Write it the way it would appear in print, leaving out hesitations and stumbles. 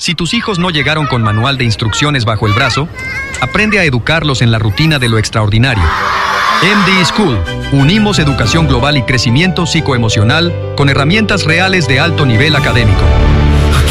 Si tus hijos no llegaron con manual de instrucciones bajo el brazo, aprende a educarlos en la rutina de lo extraordinario. MD School. Unimos educación global y crecimiento psicoemocional con herramientas reales de alto nivel académico.